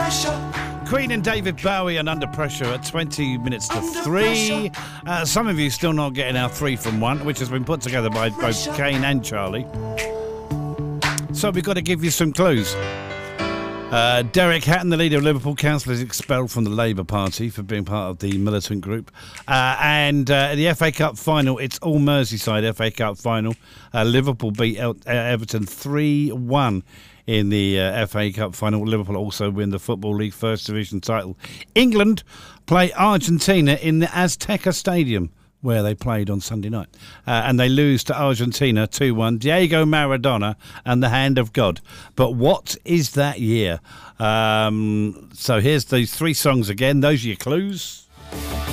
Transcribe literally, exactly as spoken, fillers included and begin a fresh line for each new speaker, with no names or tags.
Queen and David Bowie and Under Pressure at twenty minutes to three. Uh, some of you still not getting our three from one, which has been put together by both Kane and Charlie. So we've got to give you some clues. Uh, Derek Hatton, the leader of Liverpool Council, is expelled from the Labour Party for being part of the militant group. Uh, and uh, the F A Cup final, it's all Merseyside F A Cup final. Uh, Liverpool beat El- Everton three one in the uh, F A Cup final. Liverpool also win the Football League First Division title. England play Argentina in the Azteca Stadium, where they played on Sunday night. Uh, and they lose to Argentina two one. Diego Maradona and the hand of God. But what is that year? Um, so here's these three songs again. Those are your clues.